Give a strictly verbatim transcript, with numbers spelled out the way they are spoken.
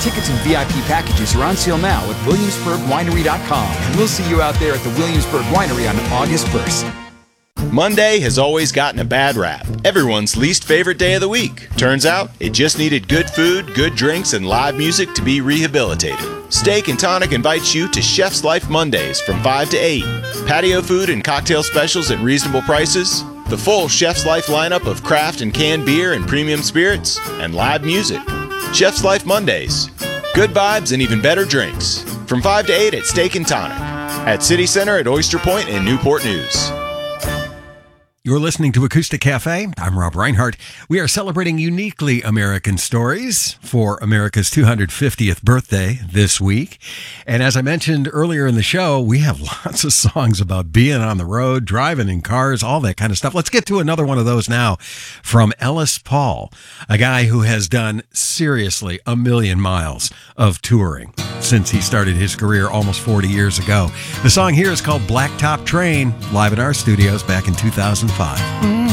Tickets and V I P packages are on sale now at williamsburg winery dot com, and we'll see you out there at the Williamsburg Winery on August first. Monday has always gotten a bad rap. Everyone's least favorite day of the week. Turns out, it just needed good food, good drinks, and live music to be rehabilitated. Steak and Tonic invites you to Chef's Life Mondays from five to eight. Patio food and cocktail specials at reasonable prices. The full Chef's Life lineup of craft and canned beer and premium spirits. And live music. Chef's Life Mondays. Good vibes and even better drinks. From five to eight at Steak and Tonic. At City Center at Oyster Point and Newport News. You're listening to Acoustic Cafe. I'm Rob Reinhardt. We are celebrating uniquely American stories for America's two hundred fiftieth birthday this week. And as I mentioned earlier in the show, we have lots of songs about being on the road, driving in cars, all that kind of stuff. Let's get to another one of those now from Ellis Paul, a guy who has done seriously a million miles of touring since he started his career almost forty years ago. The song here is called Blacktop Train, live in our studios back in two thousand five.